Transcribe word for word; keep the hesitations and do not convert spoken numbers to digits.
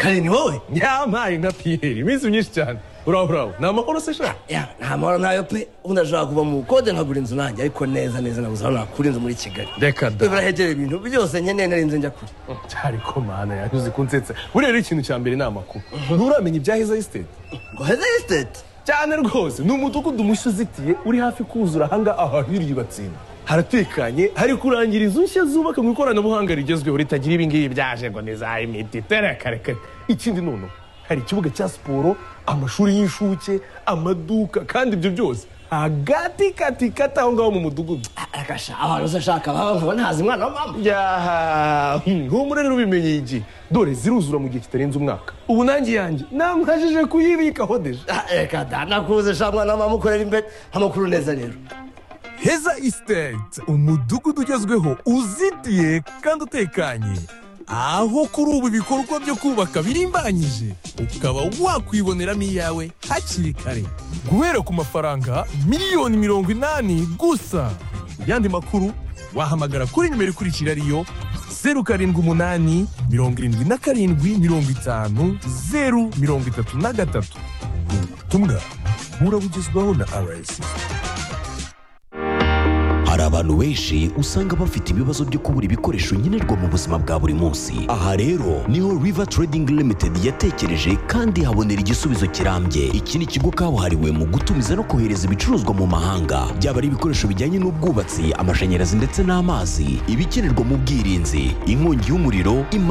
kare ni wowe yampaye nka Pierre iminsi myinshi cyane uraho uraho ni amahoro se sha ya nta mahoro nayo pe ubu ndashaka kuva mu kode nkagura inzu nanjye ariko neza neza nabuze aho nakura inzu muri Kigali reka da birahegereye ibintu byose nkeneye narinze njya kure ariko mana yavuze kunsetsa buriya ikintu cya mbere ni amakuru nturamenya ibya Heza Estate ngo Heza Estate cyane rwose ni umudugudu mushya uzitiye uri hafi kuzura ahanga ahahiriye batsinda haratekanye hari kurangira inzu nshya zubaka mu ikoranabuhanga rigezweho ritagira ibingibi byaje ngo ni za imiti terekarekare ikindi noneho hari ikibuga cya siporo amashuri y'ishuke amaduka kandi ibyo byose hagati kati kati aho ngaho mu mudugudu akasha abantu zashaka baba nkaba ntazi mwana wa mama ya humure rero bimenye iki dore ziruzura mu gihe kitarenze umwaka ubu nanjye yanjye namwajije kuyibikaho deje reka da nakuze sha mwana wa mama ukorera imbere amakuru neza rero Heza Estate umudugudu ugezweho uzitiye kandi utekanye aho kuri ubu ibikorwa byo kubaka birimbanyije ukaba wakwiboneramo iyawe hakiri kare guhera ku mafaranga miliyoni mirongo inani gusa yandi makuru wahamagara kuri nimero ikurikira ariyo zeru karindwi umunani mirongo irindwi na karindwi mirongo itanu zeru mirongo itatu na gatatu ubutumwa burabugezwaho na R S S. Hari abantu benshi usanga bafite ibibazo byo kubura ibikoresho nkenerwa mu buzima bwa buri munsi. Aha rero niho River Trading Limited yatekereje kandi habonera igisubizo kirambye. Iki ni ikigo kabuhariwe mu gutumiza no kohereza ibicuruzwa mu mahanga, byaba ari ibikoresho bijyanye n'ubwubatsi, amashanyarazi ndetse n'amazi, ibikenerwa mu bwirinzi, inkongi y'umuriro,